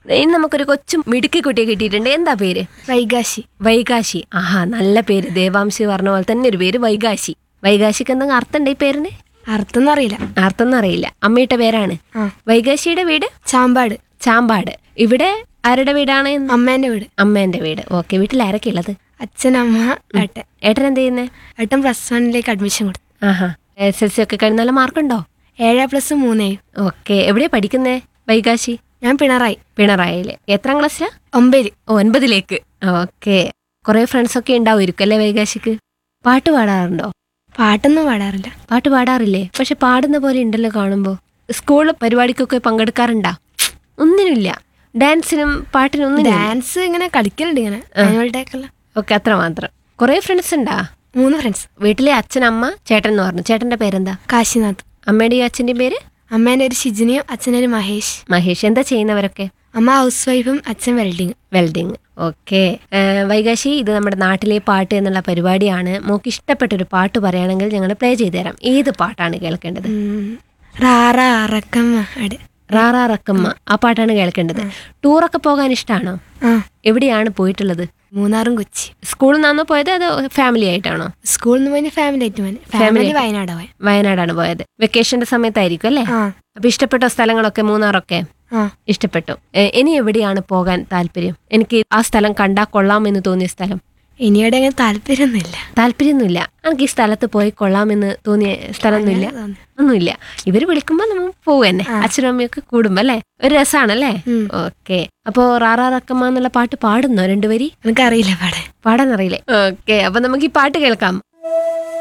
ഇനി നമുക്കൊരു കൊച്ചു മിടുക്കി കുട്ടിയെ കിട്ടിയിട്ടുണ്ട്. എന്താ പേര്? വൈകാശി. വൈകാശി. ആഹാ, നല്ല പേര്. ദേവാംശി പറഞ്ഞ പോലെ തന്നെ ഒരു പേര് വൈകാശി. വൈകാശിക്ക് എന്തെങ്കിലും അർത്ഥം ഉണ്ട് ഈ പേരിന്? അർത്ഥം അറിയില്ല. അർത്ഥം അറിയില്ല. അമ്മയുടെ പേരാണ്. വൈകാശിയുടെ വീട് ചാമ്പാട്. ചാമ്പാട്. ഇവിടെ ആരുടെ വീടാണ്? അമ്മേന്റെ വീട്. അമ്മേന്റെ വീട്. ഓക്കെ. വീട്ടിൽ ആരൊക്കെ ഉള്ളത്? അച്ഛൻ, അമ്മ, ഏട്ടൻ. ഏട്ടൻ എന്ത് ചെയ്യുന്നേ? ഏട്ടൻ +1 അഡ്മിഷൻ കൊടുത്തു. ആഹാ. SSLC ഒക്കെ കഴിഞ്ഞ നല്ല മാർക്കുണ്ടോ? 7+3. ഓക്കെ. എവിടെയാ പഠിക്കുന്നേ വൈകാശി? ഞാൻ പിണറായി. പിണറായില്. എത്രാം ക്ലാസ്സിലാ? 9. 9ലേക്ക്. ഓക്കെ. കുറെ ഫ്രണ്ട്സ് ഒക്കെ ഉണ്ടാവുമായിരിക്കും അല്ലേ വൈകാശിക്ക്? പാട്ട് പാടാറുണ്ടോ? പാട്ടൊന്നും പാടാറില്ല. പാട്ട് പാടാറില്ലേ? പക്ഷെ പാടുന്ന പോലെ ഉണ്ടല്ലോ കാണുമ്പോ. സ്കൂൾ പരിപാടിക്കൊക്കെ പങ്കെടുക്കാറുണ്ടാ? ഒന്നിനുമില്ല. ഡാൻസിനും പാട്ടിനും ഒന്നും? ഡാൻസ് ഇങ്ങനെ കളിക്കലുണ്ട്, ഇങ്ങനെ ആനുവൽ ഡേ ഒക്കെ. ഓക്കെ, അത്ര മാത്രം. കുറെ ഫ്രണ്ട്സ് ഉണ്ടാ? 3 ഫ്രണ്ട്സ്. വീട്ടിലെ അച്ഛൻ, അമ്മ, ചേട്ടൻ എന്ന് പറഞ്ഞു. ചേട്ടന്റെ പേരെന്താ? കാശിനാഥ്. അമ്മയുടെയും അച്ഛന്റെ പേര്? അമ്മേന്റെ ഒരു ഷിജിനിയും അച്ഛൻ്റെ ഒരു മഹേഷ്. മഹേഷ്. എന്താ ചെയ്യുന്നവരൊക്കെ? അമ്മ ഹൗസ് വൈഫും അച്ഛൻ വെൽഡിങ്. വെൽഡിങ്. ഓക്കെ. വൈകാശി, ഇത് നമ്മുടെ നാട്ടിലെ പാട്ട് എന്നുള്ള പരിപാടിയാണ്. മോക്ക് ഇഷ്ടപ്പെട്ടൊരു പാട്ട് പറയുകയാണെങ്കിൽ ഞങ്ങൾ പ്ലേ ചെയ്തു തരാം. ഏത് പാട്ടാണ് കേൾക്കേണ്ടത്? റാറാ റക്കമ്മ അട്. റാറാ റക്കമ്മ. ആ പാട്ടാണ് കേൾക്കേണ്ടത്. ടൂറൊക്കെ പോകാൻ ഇഷ്ടമാണോ? എവിടെയാണ് പോയിട്ടുള്ളത്? മൂന്നാറും കൊച്ചി. സ്കൂളിൽ നിന്നാണോ പോയത് അതോ ഫാമിലി ആയിട്ടാണോ? സ്കൂളിൽ നിന്ന് പോയി ഫാമിലി ആയിട്ട് പോയി. ഫാമിലി വയനാട് പോയി. വയനാടാണ് പോയത്. വെക്കേഷന്റെ സമയത്തായിരിക്കും അല്ലേ? അപ്പൊ ഇഷ്ടപ്പെട്ട സ്ഥലങ്ങളൊക്കെ? മൂന്നാറൊക്കെ ഇഷ്ടപ്പെട്ടു. ഇനി എവിടെയാണ് പോകാൻ താല്പര്യം? എനിക്ക് ആ സ്ഥലം കണ്ടാൽ കൊള്ളാമെന്ന് തോന്നിയ സ്ഥലം? ഇനിയുടെ അങ്ങനെ താല്പര്യമൊന്നുമില്ല. എനിക്ക് ഈ സ്ഥലത്ത് പോയി കൊള്ളാമെന്ന് തോന്നിയ സ്ഥലമൊന്നുമില്ല? ഒന്നുമില്ല. ഇവര് വിളിക്കുമ്പോ നമ്മൾ പോവും തന്നെ. അച്ഛനും അമ്മയൊക്കെ കൂടുമ്പോ അല്ലേ? ഒരു രസമാണല്ലേ? ഓക്കെ. അപ്പൊ റാറാ റക്കമ്മ എന്നുള്ള പാട്ട് പാടുന്നോ? 2 വരി? എനിക്കറിയില്ല, പാടാൻ അറിയില്ലേ? ഓക്കെ. അപ്പൊ നമുക്ക് ഈ പാട്ട് കേൾക്കാം.